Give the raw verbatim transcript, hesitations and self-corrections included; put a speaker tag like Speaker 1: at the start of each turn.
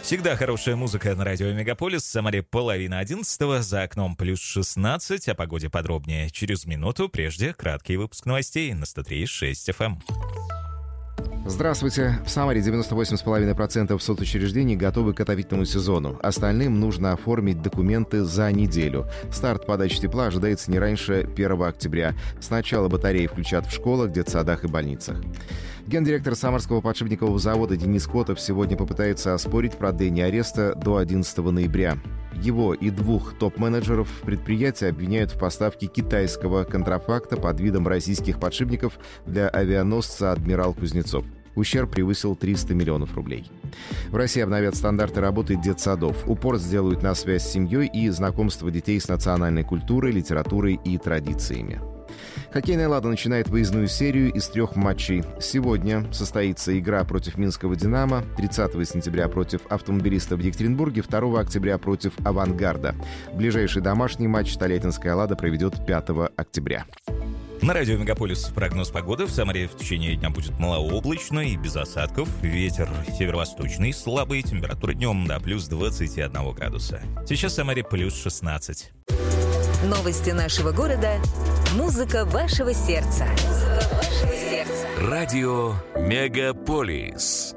Speaker 1: Всегда хорошая музыка на радио Мегаполис. В Самаре половина одиннадцатого, за окном плюс шестнадцать. О погоде подробнее через минуту. Прежде краткий выпуск новостей на сто три и шесть эф эм.
Speaker 2: Здравствуйте. В Самаре девяносто восемь целых пять десятых процента соцучреждений готовы к отопительному сезону. Остальным нужно оформить документы за неделю. Старт подачи тепла ожидается не раньше первого октября. Сначала батареи включат в школах, детсадах и больницах. Гендиректор Самарского подшипникового завода Денис Котов сегодня попытается оспорить продление ареста до одиннадцатого ноября. Его и двух топ-менеджеров предприятия обвиняют в поставке китайского контрафакта под видом российских подшипников для авианосца «Адмирал Кузнецов». Ущерб превысил триста миллионов рублей. В России обновят стандарты работы детсадов. Упор сделают на связь с семьей и знакомство детей с национальной культурой, литературой и традициями. Хоккейная «Лада» начинает выездную серию из трех матчей. Сегодня состоится игра против Минского «Динамо», тридцатого сентября против автомобилистов в Екатеринбурге, второго октября против «Авангарда». Ближайший домашний матч Тольяттинская «Лада» проведет пятого октября.
Speaker 1: На радио Мегаполис прогноз погоды. В Самаре в течение дня будет малооблачно и без осадков. Ветер северо-восточный, слабый. Температура днем до плюс двадцати одного градуса. Сейчас в Самаре плюс шестнадцать.
Speaker 3: Новости нашего города. Музыка вашего сердца. Музыка вашего сердца.
Speaker 4: Радио Мегаполис.